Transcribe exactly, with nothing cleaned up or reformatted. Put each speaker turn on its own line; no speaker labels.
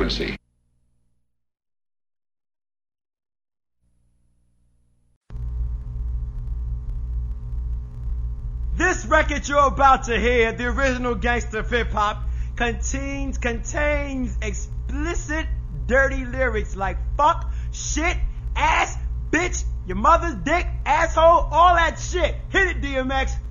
frequency.
This record you're about to hear, the original gangster of hip hop, contains contains explicit, dirty lyrics like fuck, shit, ass, bitch, your mother's dick, asshole, all that shit. Hit it, D M X.